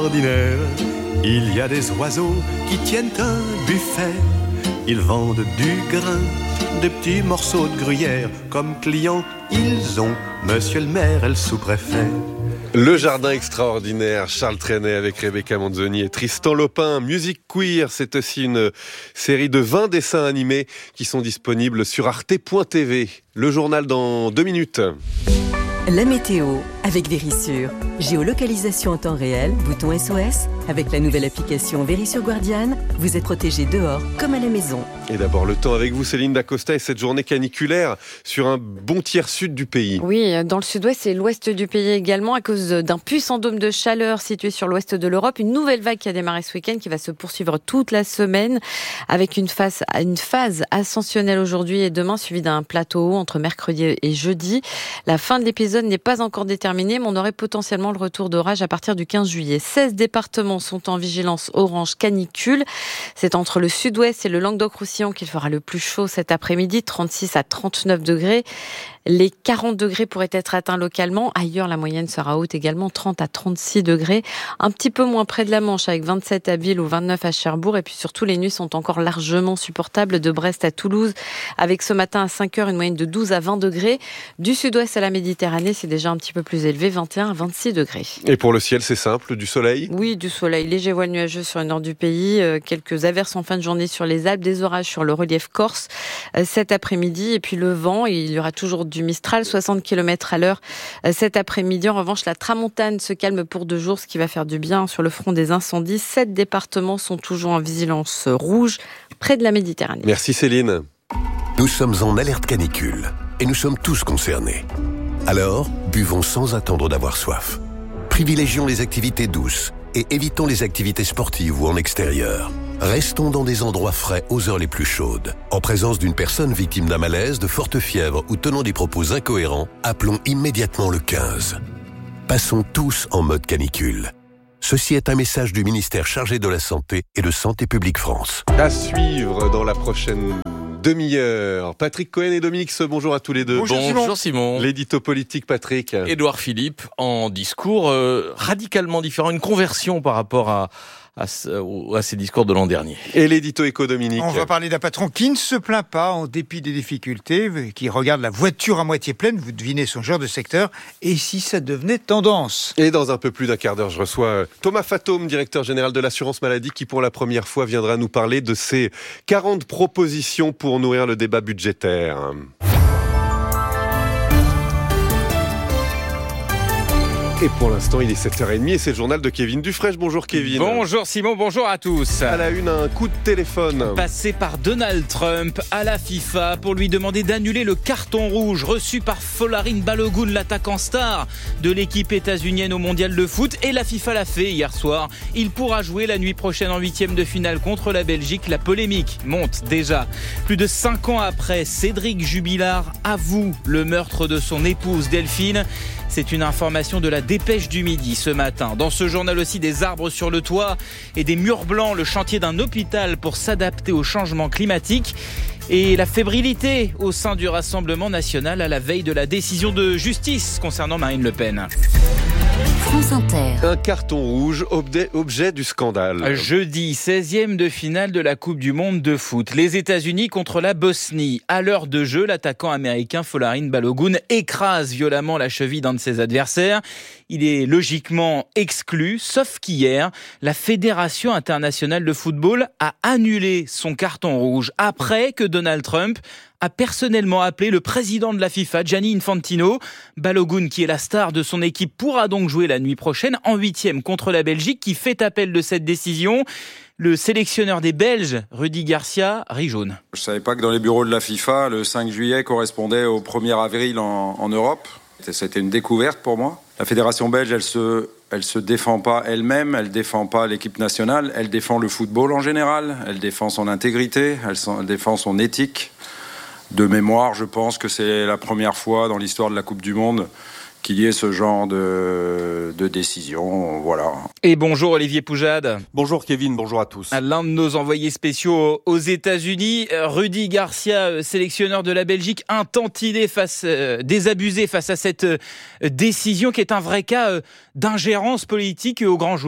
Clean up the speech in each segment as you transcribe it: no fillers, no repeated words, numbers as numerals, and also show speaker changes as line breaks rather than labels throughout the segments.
Ordinaire, il y a des oiseaux qui tiennent un buffet. Ils vendent du grain, des petits morceaux de gruyère. Comme clients, ils ont Monsieur le maire et le sous-préfet.
Le jardin extraordinaire, Charles Trenet avec Rebecca Manzoni et Tristan Lopin. Musique Queer, c'est aussi une série de 20 dessins animés qui sont disponibles sur arte.tv. Le journal dans 2 minutes.
La météo avec Verisure. Géolocalisation en temps réel, bouton SOS. Avec la nouvelle application Verisure Guardian, vous êtes protégé dehors comme à la maison.
Et d'abord le temps avec vous, Céline Dacosta, et cette journée caniculaire sur un bon tiers sud du pays.
Oui, dans le sud-ouest et l'ouest du pays également, à cause d'un puissant dôme de chaleur situé sur l'ouest de l'Europe. Une nouvelle vague qui a démarré ce week-end, qui va se poursuivre toute la semaine, avec une phase ascensionnelle aujourd'hui et demain, suivie d'un plateau haut entre mercredi et jeudi. La fin de l'épisode n'est pas encore déterminée, mais on aurait potentiellement le retour d'orage à partir du 15 juillet. 16 départements sont en vigilance orange canicule. C'est entre le sud-ouest et le Languedoc-Roussillon qu'il fera le plus chaud cet après-midi, 36 à 39 degrés. Les 40 degrés pourraient être atteints localement. Ailleurs, la moyenne sera haute également, 30 à 36 degrés. Un petit peu moins près de la Manche, avec 27 à Ville ou 29 à Cherbourg. Et puis surtout, les nuits sont encore largement supportables de Brest à Toulouse, avec ce matin à 5 heures une moyenne de 12 à 20 degrés. Du sud-ouest à la Méditerranée, c'est déjà un petit peu plus élevé, 21 à 26 degrés.
Et pour le ciel, c'est simple, du soleil ?
Oui, du soleil. Léger voile nuageux sur le nord du pays. Quelques averses en fin de journée sur les Alpes, des orages sur le relief corse cet après-midi. Et puis le vent, il y aura toujours du Mistral, 60 km à l'heure cet après-midi. En revanche, la tramontane se calme pour 2 jours, ce qui va faire du bien sur le front des incendies. 7 départements sont toujours en vigilance rouge près de la Méditerranée.
Merci Céline.
Nous sommes en alerte canicule et nous sommes tous concernés. Alors, buvons sans attendre d'avoir soif. Privilégions les activités douces et évitons les activités sportives ou en extérieur. Restons dans des endroits frais aux heures les plus chaudes. En présence d'une personne victime d'un malaise, de forte fièvre ou tenant des propos incohérents, appelons immédiatement le 15. Passons tous en mode canicule. Ceci est un message du ministère chargé de la Santé et de Santé publique France.
À suivre dans la prochaine demi-heure. Patrick Cohen et Dominique Seux, bonjour à tous les deux.
Bonjour Simon.
L'édito politique, Patrick.
Édouard Philippe, en discours radicalement différent, une conversion par rapport à ces discours de l'an dernier.
Et l'édito éco, Dominique.
On va parler d'un patron qui ne se plaint pas en dépit des difficultés, qui regarde la voiture à moitié pleine, vous devinez son genre de secteur, et si ça devenait tendance.
Et dans un peu plus d'un quart d'heure, je reçois Thomas Fatome, directeur général de l'assurance maladie, qui pour la première fois viendra nous parler de ses 40 propositions pour nourrir le débat budgétaire. Et pour l'instant, il est 7h30 et c'est le journal de Kevin Dufresne. Bonjour Kevin.
Bonjour Simon, bonjour à tous.
À la une, un coup de téléphone.
Passé par Donald Trump à la FIFA pour lui demander d'annuler le carton rouge reçu par Folarin Balogun, l'attaquant star de l'équipe états-unienne au mondial de foot. Et la FIFA l'a fait hier soir. Il pourra jouer la nuit prochaine en 8e de finale contre la Belgique. La polémique monte déjà. Plus de 5 ans après, Cédric Jubilard avoue le meurtre de son épouse Delphine. C'est une information de la Dépêche du Midi ce matin. Dans ce journal aussi, des arbres sur le toit et des murs blancs, le chantier d'un hôpital pour s'adapter au changement climatique. Et la fébrilité au sein du Rassemblement national à la veille de la décision de justice concernant Marine Le Pen.
France Inter.
Un carton rouge, objet du scandale.
Jeudi, 16e de finale de la Coupe du Monde de foot. Les États-Unis contre la Bosnie. À l'heure de jeu, l'attaquant américain Folarin Balogun écrase violemment la cheville d'un de ses adversaires. Il est logiquement exclu, sauf qu'hier, la Fédération internationale de football a annulé son carton rouge après que Donald Trump a personnellement appelé le président de la FIFA, Gianni Infantino. Balogun, qui est la star de son équipe, pourra donc jouer la nuit prochaine en 8e contre la Belgique, qui fait appel de cette décision. Le sélectionneur des Belges, Rudy Garcia, rit jaune.
Je ne savais pas que dans les bureaux de la FIFA, le 5 juillet correspondait au 1er avril en Europe. C'était une découverte pour moi. La fédération belge, elle se défend pas elle-même, elle défend pas l'équipe nationale, elle défend le football en général, elle défend son intégrité, elle défend son éthique. De mémoire, je pense que c'est la première fois dans l'histoire de la Coupe du Monde qu'il y ait ce genre de décision, voilà.
Et bonjour Olivier Poujade.
Bonjour Kevin, bonjour à tous.
L'un de nos envoyés spéciaux aux États-Unis, Rudy Garcia, sélectionneur de la Belgique, un tantinet désabusé face à cette décision qui est un vrai cas d'ingérence politique au grand jour.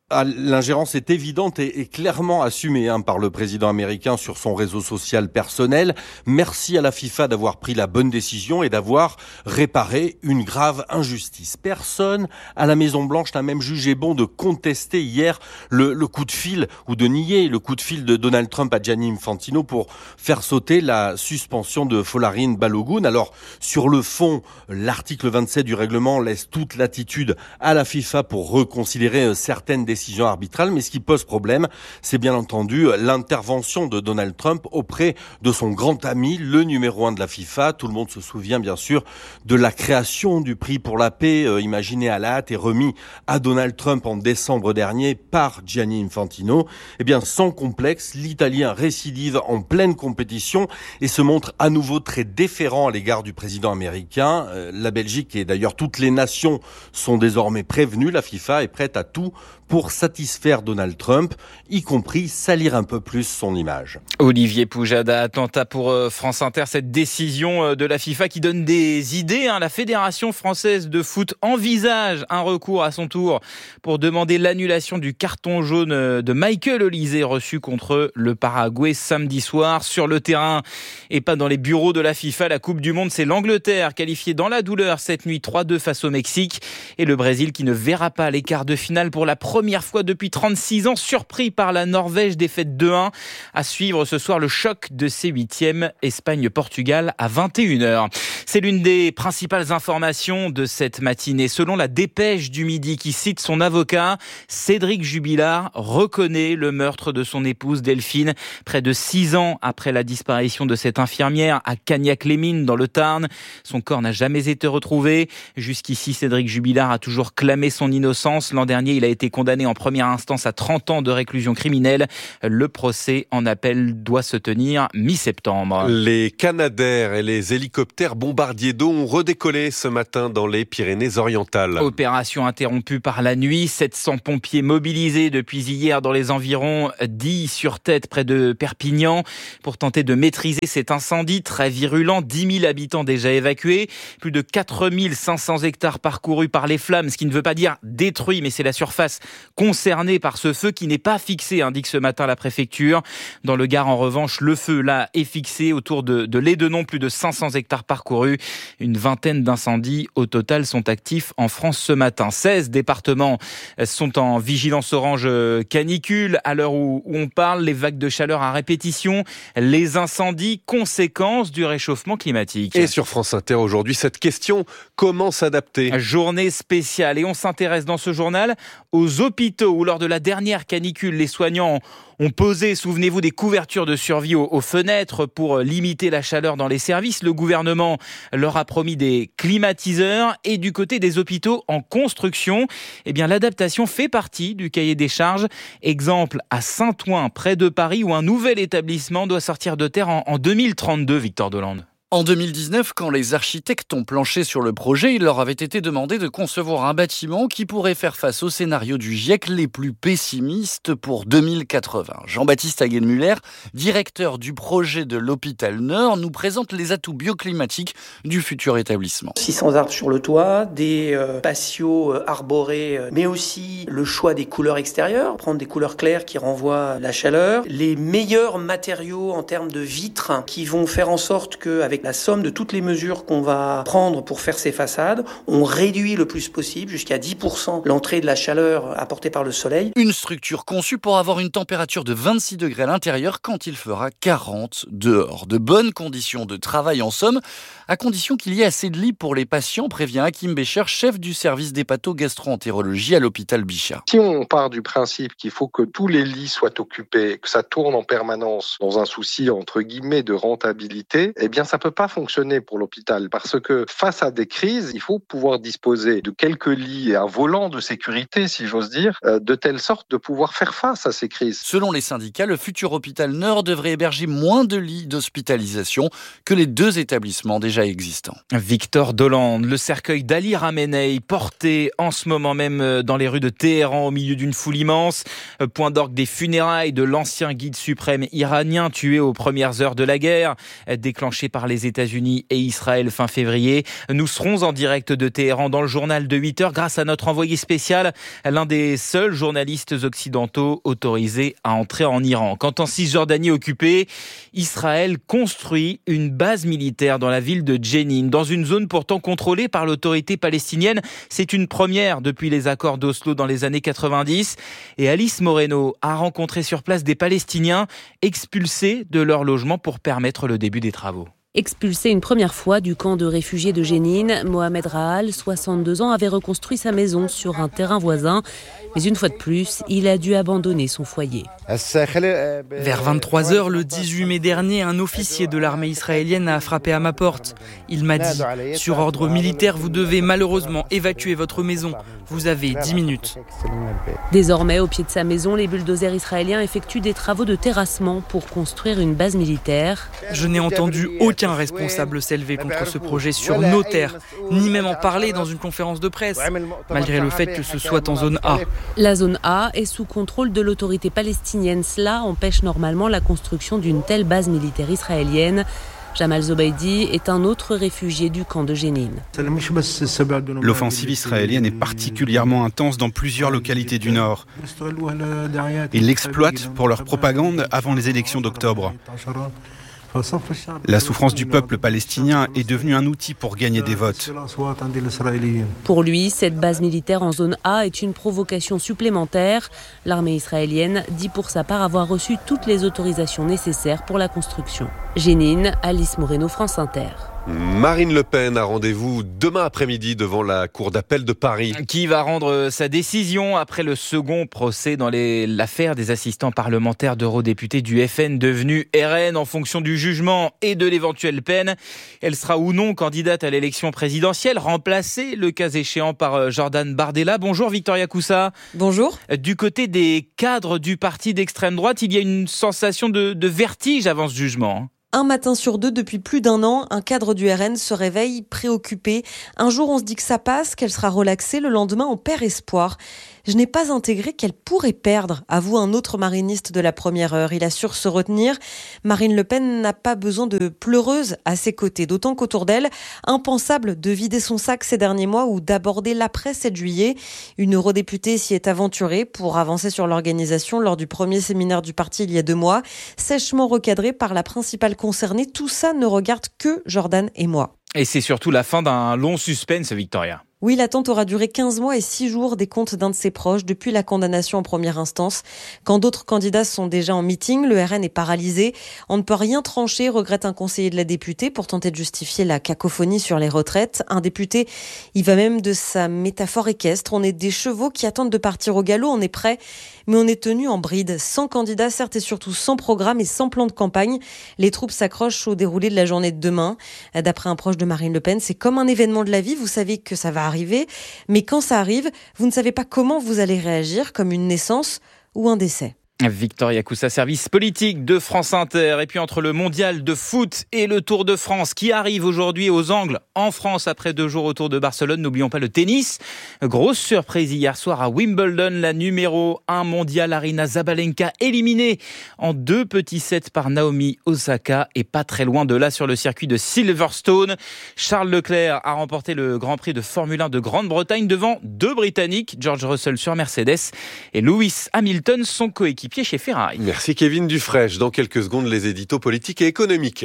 L'ingérence est évidente et clairement assumée par le président américain sur son réseau social personnel. Merci à la FIFA d'avoir pris la bonne décision et d'avoir réparé une grave injustice. Personne à la Maison-Blanche n'a même jugé bon de contester hier le coup de fil ou de nier le coup de fil de Donald Trump à Gianni Infantino pour faire sauter la suspension de Folarin Balogun. Alors, sur le fond, l'article 27 du règlement laisse toute latitude à la FIFA pour reconsidérer certaines décisions arbitrales, mais ce qui pose problème, c'est bien entendu l'intervention de Donald Trump auprès de son grand ami, le numéro 1 de la FIFA. Tout le monde se souvient bien sûr de la création du prix pour la paix, imaginé à la hâte et remis à Donald Trump en décembre dernier par Gianni Infantino. Eh bien, sans complexe, l'Italien récidive en pleine compétition et se montre à nouveau très déférent à l'égard du président américain. La Belgique et d'ailleurs toutes les nations sont désormais prévenues. La FIFA est prête à tout pour satisfaire Donald Trump, y compris salir un peu plus son image.
Olivier Poujada, attentat pour France Inter, cette décision de la FIFA qui donne des idées. La Fédération française de foot envisage un recours à son tour pour demander l'annulation du carton jaune de Michael Olise reçu contre le Paraguay samedi soir sur le terrain et pas dans les bureaux de la FIFA. La Coupe du Monde, c'est l'Angleterre qualifiée dans la douleur cette nuit 3-2 face au Mexique et le Brésil qui ne verra pas les quarts de finale pour la première fois depuis 36 ans, surpris par la Norvège, défaite 2-1. À suivre ce soir le choc de ces huitièmes, Espagne-Portugal à 21h. C'est l'une des principales informations de cette matinée. Selon la dépêche du Midi qui cite son avocat, Cédric Jubilard reconnaît le meurtre de son épouse Delphine près de 6 ans après la disparition de cette infirmière à Cagnac-les-Mines dans le Tarn. Son corps n'a jamais été retrouvé. Jusqu'ici, Cédric Jubilard a toujours clamé son innocence. L'an dernier, il a été condamné en première instance à 30 ans de réclusion criminelle. Le procès en appel doit se tenir mi-septembre.
Les Canadair et les hélicoptères bombardiers d'eau ont redécollé ce matin dans les Pyrénées-Orientales.
Opération interrompue par la nuit. 700 pompiers mobilisés depuis hier dans les environs d'Illy-sur-Tête près de Perpignan pour tenter de maîtriser cet incendie très virulent. 10 000 habitants déjà évacués. Plus de 4 500 hectares parcourus par les flammes, ce qui ne veut pas dire détruits, mais c'est la surface concernée par ce feu qui n'est pas fixé, indique ce matin la préfecture. Dans le Gard, en revanche, le feu là est fixé autour de Lédenon, plus de 500 hectares parcourus. Une vingtaine d'incendies au total sont actifs en France ce matin. 16 départements sont en vigilance orange canicule. À l'heure où on parle, les vagues de chaleur à répétition, les incendies, conséquences du réchauffement climatique.
Et sur France Inter aujourd'hui, cette question, comment s'adapter ?
Journée spéciale et on s'intéresse dans ce journal aux hôpitaux où lors de la dernière canicule, les soignants ont posé, souvenez-vous, des couvertures de survie aux fenêtres pour limiter la chaleur dans les services. Le gouvernement leur a promis des climatiseurs et du côté des hôpitaux en construction, eh bien, l'adaptation fait partie du cahier des charges. Exemple à Saint-Ouen, près de Paris, où un nouvel établissement doit sortir de terre en 2032, Victor Delande.
En 2019, quand les architectes ont planché sur le projet, il leur avait été demandé de concevoir un bâtiment qui pourrait faire face aux scénarios du GIEC les plus pessimistes pour 2080. Jean-Baptiste Hagenmüller, directeur du projet de l'hôpital Nord, nous présente les atouts bioclimatiques du futur établissement.
600 arbres sur le toit, des patios arborés, mais aussi le choix des couleurs extérieures, prendre des couleurs claires qui renvoient la chaleur, les meilleurs matériaux en termes de vitres qui vont faire en sorte qu'avec la somme de toutes les mesures qu'on va prendre pour faire ces façades, on réduit le plus possible, jusqu'à 10%, l'entrée de la chaleur apportée par le soleil.
Une structure conçue pour avoir une température de 26 degrés à l'intérieur quand il fera 40 dehors. De bonnes conditions de travail en somme, à condition qu'il y ait assez de lits pour les patients, prévient Hakim Bécher, chef du service d'hépato-gastro-entérologie à l'hôpital Bichat.
Si on part du principe qu'il faut que tous les lits soient occupés, que ça tourne en permanence dans un souci entre guillemets de rentabilité, eh bien ça peut pas fonctionner pour l'hôpital parce que face à des crises, il faut pouvoir disposer de quelques lits et un volant de sécurité, si j'ose dire, de telle sorte de pouvoir faire face à ces crises.
Selon les syndicats, le futur hôpital Nord devrait héberger moins de lits d'hospitalisation que les 2 établissements déjà existants.
Victor Delande, le cercueil d'Ali Khamenei porté en ce moment même dans les rues de Téhéran au milieu d'une foule immense. Point d'orgue des funérailles de l'ancien guide suprême iranien tué aux premières heures de la guerre, déclenché par les les États-Unis et Israël fin février. Nous serons en direct de Téhéran dans le journal de 8h grâce à notre envoyé spécial, l'un des seuls journalistes occidentaux autorisés à entrer en Iran. Quand en Cisjordanie occupée, Israël construit une base militaire dans la ville de Jenin, dans une zone pourtant contrôlée par l'autorité palestinienne. C'est une première depuis les accords d'Oslo dans les années 90. Et Alice Moreno a rencontré sur place des Palestiniens expulsés de leur logement pour permettre le début des travaux.
Expulsé une première fois du camp de réfugiés de Jenin, Mohamed Rahal, 62 ans, avait reconstruit sa maison sur un terrain voisin. Mais une fois de plus, il a dû abandonner son foyer.
Vers 23h le 18 mai dernier, un officier de l'armée israélienne a frappé à ma porte. Il m'a dit « Sur ordre militaire, vous devez malheureusement évacuer votre maison. Vous avez 10 minutes. »
Désormais, au pied de sa maison, les bulldozers israéliens effectuent des travaux de terrassement pour construire une base militaire.
Je n'ai entendu aucun responsable s'élever contre ce projet sur nos terres, ni même en parler dans une conférence de presse, malgré le fait que ce soit en zone A.
La zone A est sous contrôle de l'autorité palestinienne. Cela empêche normalement la construction d'une telle base militaire israélienne. Jamal Zobaidi est un autre réfugié du camp de Jenin.
L'offensive israélienne est particulièrement intense dans plusieurs localités du Nord. Ils l'exploitent pour leur propagande avant les élections d'octobre. La souffrance du peuple palestinien est devenue un outil pour gagner des votes.
Pour lui, cette base militaire en zone A est une provocation supplémentaire. L'armée israélienne dit pour sa part avoir reçu toutes les autorisations nécessaires pour la construction. Jenin, Alice Moreno, France Inter.
Marine Le Pen a rendez-vous demain après-midi devant la Cour d'appel de Paris.
Qui va rendre sa décision après le second procès dans l'affaire des assistants parlementaires d'eurodéputés du FN devenus RN en fonction du jugement et de l'éventuelle peine. Elle sera ou non candidate à l'élection présidentielle, remplacée le cas échéant par Jordan Bardella. Bonjour Victoria Coussa.
Bonjour.
Du côté des cadres du parti d'extrême droite, il y a une sensation de vertige avant ce jugement.
Un matin sur deux, depuis plus d'un an, un cadre du RN se réveille préoccupé. Un jour, on se dit que ça passe, qu'elle sera relaxée. Le lendemain, on perd espoir. Je n'ai pas intégré qu'elle pourrait perdre, avoue un autre mariniste de la première heure. Il assure se retenir. Marine Le Pen n'a pas besoin de pleureuse à ses côtés, d'autant qu'autour d'elle, impensable de vider son sac ces derniers mois ou d'aborder l'après 7 juillet. Une eurodéputée s'y est aventurée pour avancer sur l'organisation lors du premier séminaire du parti il y a 2 mois. Sèchement recadrée par la principale concernée, tout ça ne regarde que Jordan et moi.
Et c'est surtout la fin d'un long suspense, Victoria.
Oui, l'attente aura duré 15 mois et 6 jours des comptes d'un de ses proches depuis la condamnation en première instance. Quand d'autres candidats sont déjà en meeting, le RN est paralysé. On ne peut rien trancher, regrette un conseiller de la députée pour tenter de justifier la cacophonie sur les retraites. Un député, il va même de sa métaphore équestre. On est des chevaux qui attendent de partir au galop, on est prêt, mais on est tenu en bride. Sans candidat, certes, et surtout sans programme et sans plan de campagne. Les troupes s'accrochent au déroulé de la journée de demain. D'après un proche de Marine Le Pen, c'est comme un événement de la vie. Vous savez que ça va arriver, mais quand ça arrive, vous ne savez pas comment vous allez réagir, comme une naissance ou un décès.
Victoria Coussa, service politique de France Inter. Et puis entre le mondial de foot et le Tour de France qui arrive aujourd'hui aux Angles en France après 2 jours autour de Barcelone, n'oublions pas le tennis. Grosse surprise hier soir à Wimbledon, la numéro 1 mondiale Aryna Sabalenka éliminée en 2 petits sets par Naomi Osaka et pas très loin de là sur le circuit de Silverstone. Charles Leclerc a remporté le Grand Prix de Formule 1 de Grande-Bretagne devant 2 Britanniques, George Russell sur Mercedes et Lewis Hamilton, son coéquipier chez Ferrari.
Merci Kevin Dufresne. Dans quelques secondes, les éditos politiques et économiques.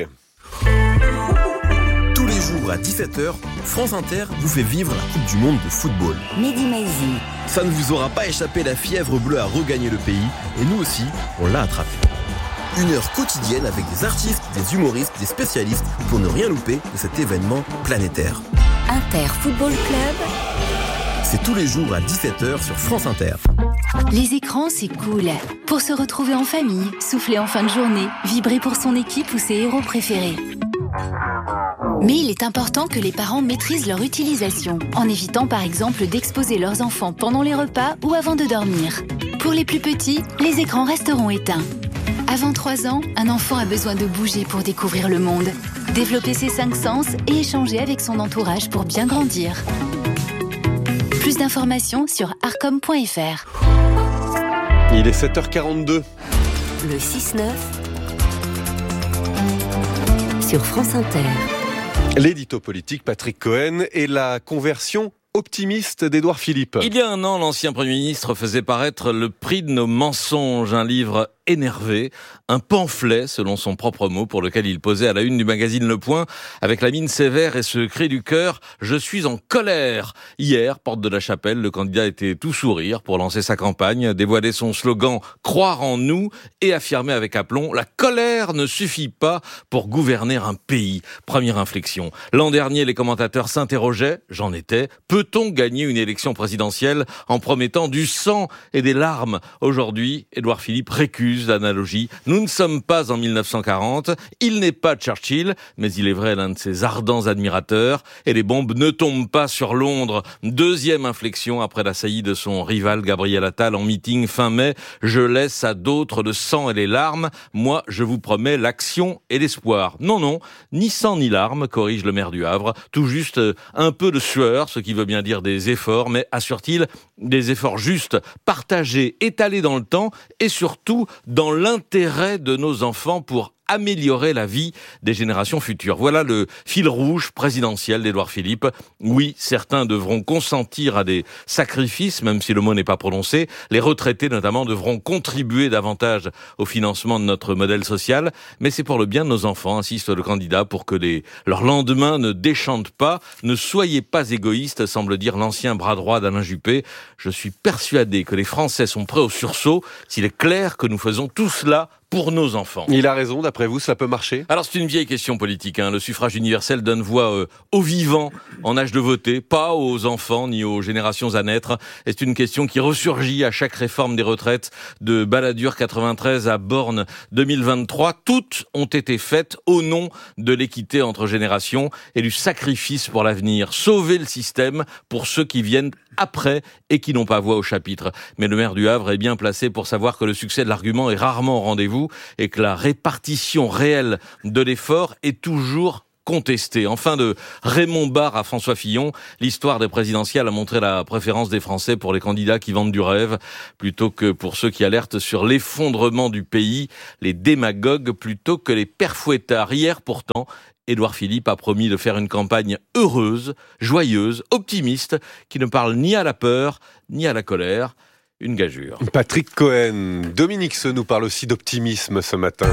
Tous les jours à 17h, France Inter vous fait vivre la Coupe du Monde de football.
Mehdi Maizi.
Ça ne vous aura pas échappé, la fièvre bleue a regagné le pays et nous aussi, on l'a attrapé. 1 heure quotidienne avec des artistes, des humoristes, des spécialistes pour ne rien louper de cet événement planétaire.
Inter Football Club.
C'est tous les jours à 17h sur France Inter.
Les écrans, c'est cool. Pour se retrouver en famille, souffler en fin de journée, vibrer pour son équipe ou ses héros préférés. Mais il est important que les parents maîtrisent leur utilisation, en évitant par exemple d'exposer leurs enfants pendant les repas ou avant de dormir. Pour les plus petits, les écrans resteront éteints. Avant 3 ans, un enfant a besoin de bouger pour découvrir le monde, développer ses 5 sens et échanger avec son entourage pour bien grandir. Plus d'informations sur arcom.fr.
Il est 7h42.
Le 6-9
sur France Inter.
L'édito politique, Patrick Cohen, et la conversion optimiste d'Édouard Philippe.
Il y a un an, l'ancien Premier ministre faisait paraître Le prix de nos mensonges, un livre énervé, un pamphlet, selon son propre mot, pour lequel il posait à la une du magazine Le Point, avec la mine sévère et ce cri du cœur « Je suis en colère ». Hier, porte de la Chapelle, le candidat était tout sourire pour lancer sa campagne, dévoiler son slogan « Croire en nous » et affirmer avec aplomb « La colère ne suffit pas pour gouverner un pays ». Première inflexion. L'an dernier, les commentateurs s'interrogeaient, j'en étais, peut-on gagner une élection présidentielle en promettant du sang et des larmes ? Aujourd'hui, Édouard Philippe récuse l'analogie. Nous ne sommes pas en 1940, il n'est pas Churchill, mais il est vrai l'un de ses ardents admirateurs, et les bombes ne tombent pas sur Londres. Deuxième inflexion après la saillie de son rival Gabriel Attal en meeting fin mai. Je laisse à d'autres le sang et les larmes, moi je vous promets l'action et l'espoir. Non, ni sang ni larmes, corrige le maire du Havre, tout juste un peu de sueur, ce qui veut bien dire des efforts, mais assure-t-il, des efforts justes, partagés, étalés dans le temps, et surtout dans l'intérêt de nos enfants pour améliorer la vie des générations futures. Voilà le fil rouge présidentiel d'Édouard Philippe. Oui, certains devront consentir à des sacrifices, même si le mot n'est pas prononcé. Les retraités, notamment, devront contribuer davantage au financement de notre modèle social. Mais c'est pour le bien de nos enfants, insiste le candidat, pour que leur lendemain ne déchante pas. Ne soyez pas égoïstes, semble dire l'ancien bras droit d'Alain Juppé. Je suis persuadé que les Français sont prêts au sursaut s'il est clair que nous faisons tout cela pour nos enfants.
Il a raison, d'après vous, ça peut marcher ?
Alors c'est une vieille question politique. Le suffrage universel donne voix aux vivants en âge de voter, pas aux enfants ni aux générations à naître. Et c'est une question qui ressurgit à chaque réforme des retraites, de Balladur 93 à Borne 2023. Toutes ont été faites au nom de l'équité entre générations et du sacrifice pour l'avenir. Sauver le système pour ceux qui viennent après et qui n'ont pas voix au chapitre. Mais le maire du Havre est bien placé pour savoir que le succès de l'argument est rarement au rendez-vous et que la répartition réelle de l'effort est toujours contestée. Enfin, de Raymond Barre à François Fillon, l'histoire des présidentielles a montré la préférence des Français pour les candidats qui vendent du rêve, plutôt que pour ceux qui alertent sur l'effondrement du pays, les démagogues plutôt que les pères fouettards. Hier, pourtant, Édouard Philippe a promis de faire une campagne heureuse, joyeuse, optimiste, qui ne parle ni à la peur, ni à la colère. Une gageure.
Patrick Cohen, Dominique Seux nous parle aussi d'optimisme ce matin.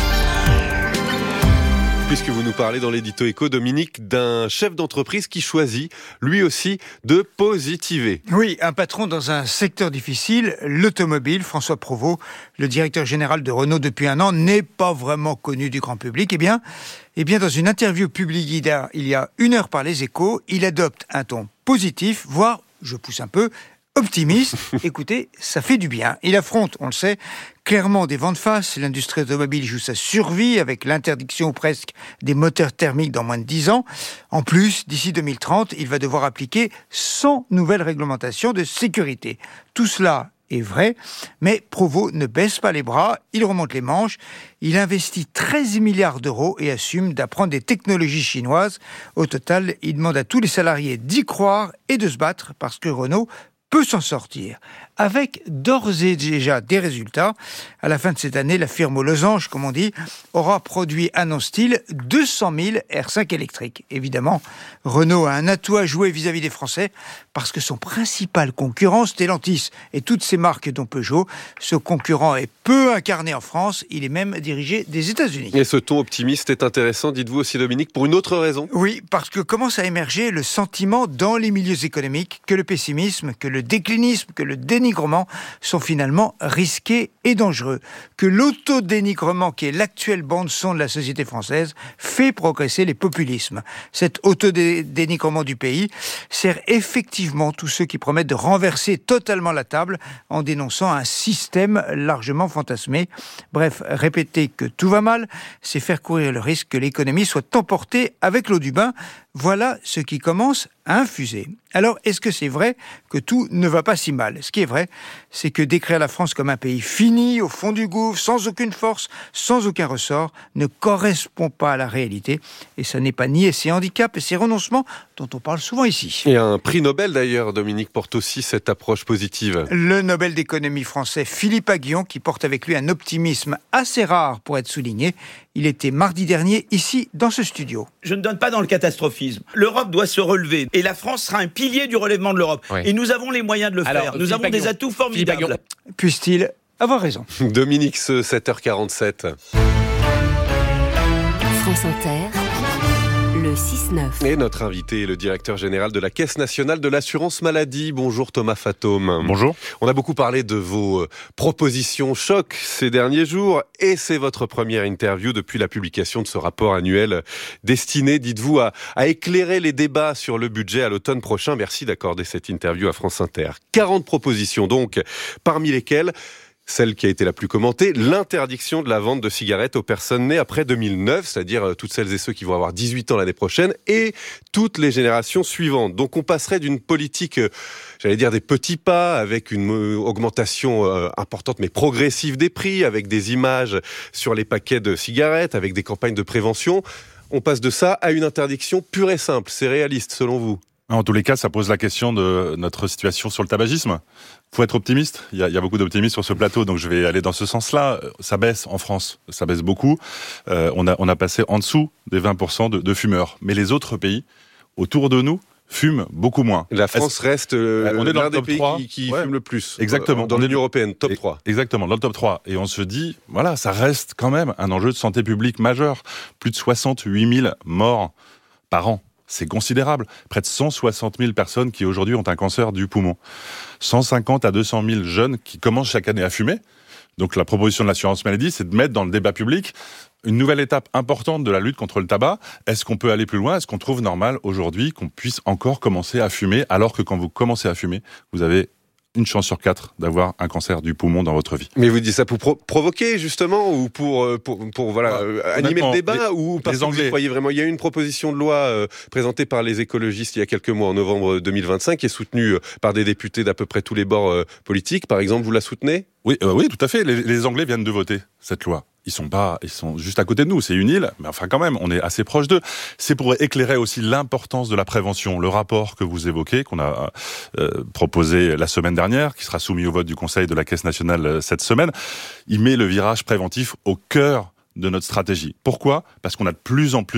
Puisque vous nous parlez dans l'édito éco, Dominique, d'un chef d'entreprise qui choisit, lui aussi, de positiver.
Oui, un patron dans un secteur difficile, l'automobile, François Provost, le directeur général de Renault depuis un an, n'est pas vraiment connu du grand public. Eh bien, dans une interview publiée il y a 1 heure par Les Échos, il adopte un ton positif, voire, je pousse un peu, optimiste. Écoutez, ça fait du bien. Il affronte, on le sait, clairement des vents de face. L'industrie automobile joue sa survie avec l'interdiction ou presque des moteurs thermiques dans moins de 10 ans. En plus, d'ici 2030, il va devoir appliquer 100 nouvelles réglementations de sécurité. Tout cela est vrai, mais Provost ne baisse pas les bras, il remonte les manches, il investit 13 milliards d'euros et assume d'apprendre des technologies chinoises. Au total, il demande à tous les salariés d'y croire et de se battre parce que Renault peut s'en sortir, avec d'ores et déjà des résultats. À la fin de cette année, la firme aux losanges, comme on dit, aura produit, annonce-t-il, 200 000 R5 électriques. Évidemment, Renault a un atout à jouer vis-à-vis des Français, parce que son principal concurrent, Stellantis, et toutes ses marques dont Peugeot, ce concurrent est peu incarné en France, il est même dirigé des États-Unis.
Et ce ton optimiste est intéressant, dites-vous aussi, Dominique, pour une autre raison ?
Oui, parce que commence à émerger le sentiment dans les milieux économiques que le pessimisme, que le déclinisme, que le dénigrement sont finalement risqués et dangereux. Que l'autodénigrement, qui est l'actuelle bande-son de la société française, fait progresser les populismes. Cet autodénigrement du pays sert effectivement tous ceux qui promettent de renverser totalement la table en dénonçant un système largement fantasmé. Bref, répéter que tout va mal, c'est faire courir le risque que l'économie soit emportée avec l'eau du bain. Voilà ce qui commence à infuser. Alors, est-ce que c'est vrai que tout ne va pas si mal ? Ce qui est vrai, c'est que décrire la France comme un pays fini, au fond du gouffre, sans aucune force, sans aucun ressort, ne correspond pas à la réalité. Et ça n'est pas nier ces handicaps et ces renoncements dont on parle souvent ici.
Et un prix Nobel d'ailleurs, Dominique, porte aussi cette approche positive.
Le Nobel d'économie français Philippe Aghion, qui porte avec lui un optimisme assez rare pour être souligné. Il était mardi dernier ici dans ce studio.
Je ne donne pas dans le catastrophisme. L'Europe doit se relever et la France sera un pilier du relèvement de l'Europe. Oui. Et nous avons les moyens de le faire. Nous avons des atouts formidables.
Puisse-t-il avoir raison.
Dominique, 7h47.
France Inter. Le 6-9.
Et notre invité est le directeur général de la Caisse nationale de l'assurance maladie. Bonjour Thomas Fatome.
Bonjour.
On a beaucoup parlé de vos propositions choc ces derniers jours et c'est votre première interview depuis la publication de ce rapport annuel destiné, dites-vous, à éclairer les débats sur le budget à l'automne prochain. Merci d'accorder cette interview à France Inter. 40 propositions donc, parmi lesquelles celle qui a été la plus commentée, l'interdiction de la vente de cigarettes aux personnes nées après 2009, c'est-à-dire toutes celles et ceux qui vont avoir 18 ans l'année prochaine, et toutes les générations suivantes. Donc on passerait d'une politique, j'allais dire des petits pas, avec une augmentation importante mais progressive des prix, avec des images sur les paquets de cigarettes, avec des campagnes de prévention. On passe de ça à une interdiction pure et simple. C'est réaliste selon vous ?
En tous les cas, ça pose la question de notre situation sur le tabagisme. Faut être optimiste. Il y a beaucoup d'optimistes sur ce plateau, donc je vais aller dans ce sens-là. Ça baisse en France, ça baisse beaucoup. On a passé en dessous des 20% de fumeurs. Mais les autres pays autour de nous fument beaucoup moins.
La France reste
on est dans
l'un
le top
des pays
3.
qui fume le plus.
Exactement.
Dans l'Union européenne, top 3.
Exactement, dans le top 3. Et on se dit, voilà, ça reste quand même un enjeu de santé publique majeur. Plus de 68 000 morts par an. C'est considérable. Près de 160 000 personnes qui aujourd'hui ont un cancer du poumon. 150 à 200 000 jeunes qui commencent chaque année à fumer. Donc la proposition de l'assurance maladie, c'est de mettre dans le débat public une nouvelle étape importante de la lutte contre le tabac. Est-ce qu'on peut aller plus loin ? Est-ce qu'on trouve normal aujourd'hui qu'on puisse encore commencer à fumer, alors que quand vous commencez à fumer, vous avez une chance sur 4 d'avoir un cancer du poumon dans votre vie.
Mais vous dites ça pour provoquer justement ou pour voilà, animer le débat ou parce que vous y croyez vraiment ? Il y a eu une proposition de loi présentée par les écologistes il y a quelques mois en novembre 2025 et soutenue par des députés d'à peu près tous les bords politiques. Par exemple, vous la soutenez ?
Oui, tout à fait. Les Anglais viennent de voter cette loi. Ils sont juste à côté de nous. C'est une île, mais enfin quand même, on est assez proche d'eux. C'est pour éclairer aussi l'importance de la prévention. Le rapport que vous évoquez, qu'on a proposé la semaine dernière, qui sera soumis au vote du Conseil de la Caisse nationale cette semaine, il met le virage préventif au cœur de notre stratégie. Pourquoi ? Parce qu'on a de plus en plus